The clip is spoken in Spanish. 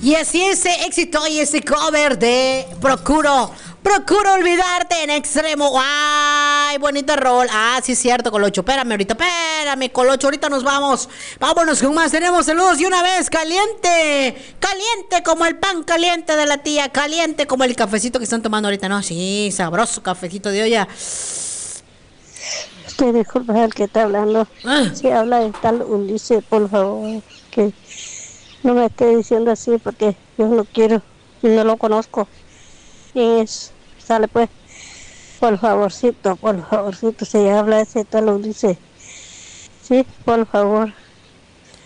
Y así ese éxito y ese cover de Procuro olvidarte en extremo. Ay, bonito rol. Ah, sí es cierto, Colocho. Espérame, Colocho, ahorita nos vamos. Vámonos con más. Tenemos saludos y una vez caliente. Caliente como el pan caliente de la tía. Caliente como el cafecito que están tomando ahorita, ¿no? Sí, sabroso cafecito de olla. Usted disculpa el que está hablando. Si habla de tal Ulises, por favor, que no me esté diciendo así porque yo lo quiero y no lo conozco. ¿Quién es? Sale pues, por favorcito, si habla ese tal Ulises. Sí, por favor.